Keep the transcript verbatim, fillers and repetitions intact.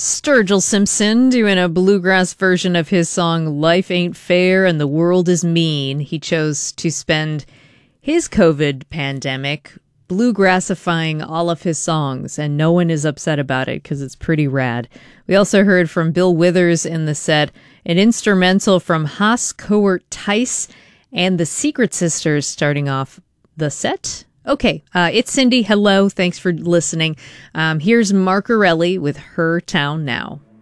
Sturgill Simpson doing a bluegrass version of his song Life Ain't Fair and the World Is Mean. He chose to spend his COVID pandemic bluegrassifying all of his songs, and no one is upset about it because it's pretty rad. We also heard from Bill Withers in the set, an instrumental from Haas Coert Tice and the Secret Sisters starting off the set. Okay, uh, it's Cindy. Hello. Thanks for listening. Um, here's Marcarelli with Her Town Now.